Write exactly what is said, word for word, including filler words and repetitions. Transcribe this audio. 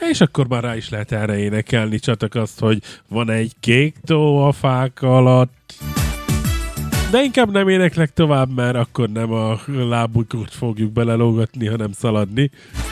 És akkor már rá is lehet erre énekelni, csatak azt, hogy van egy kék tó a fák alatt. De inkább nem éneklek tovább, mert akkor nem a lábukot fogjuk belelógatni, hanem szaladni.